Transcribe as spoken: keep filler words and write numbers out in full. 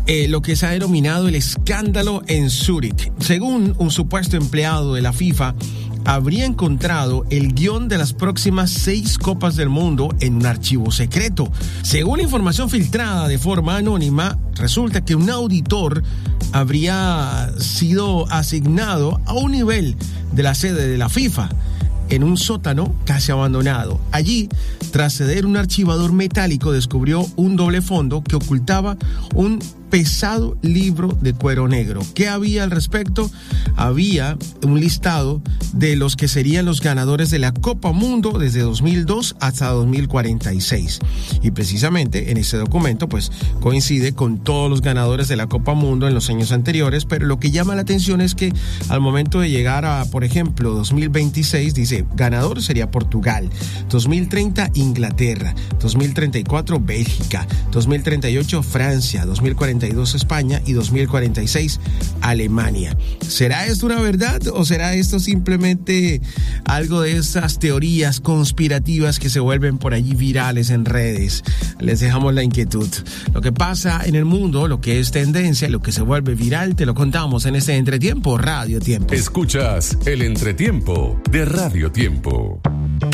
eh, lo que se ha denominado el escándalo en Zúrich. Según un supuesto empleado de la FIFA, habría encontrado el guión de las próximas seis Copas del Mundo en un archivo secreto. Según información filtrada de forma anónima, resulta que un auditor habría sido asignado a un nivel de la sede de la FIFA, en un sótano casi abandonado. Allí, tras ceder un archivador metálico, descubrió un doble fondo que ocultaba un pesado libro de cuero negro. ¿Qué había al respecto? Había un listado de los que serían los ganadores de la Copa Mundo desde dos mil dos hasta dos mil cuarenta y seis. Y precisamente en ese documento pues coincide con todos los ganadores de la Copa Mundo en los años anteriores, pero lo que llama la atención es que al momento de llegar a, por ejemplo, dos mil veintiséis, dice, ganador sería Portugal, dos mil treinta Inglaterra, dos mil treinta y cuatro Bélgica, dos mil treinta y ocho Francia, dos mil cuarenta y dos España y dos mil cuarenta y seis Alemania. ¿Será esto una verdad o será esto simplemente algo de esas teorías conspirativas que se vuelven por allí virales en redes? Les dejamos la inquietud. Lo que pasa en el mundo, lo que es tendencia, lo que se vuelve viral, te lo contamos en este Entretiempo Radio Tiempo. Escuchas el Entretiempo de Radio Tiempo.